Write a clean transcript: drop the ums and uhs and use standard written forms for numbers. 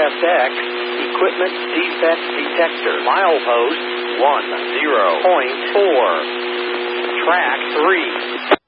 CSX Equipment Defect Detector. Milepost 10.4. Track 3.